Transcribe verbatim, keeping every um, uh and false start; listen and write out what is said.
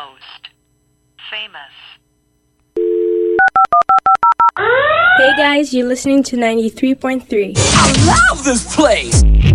most famous. Hey guys, you're listening to ninety-three point three. I love this place!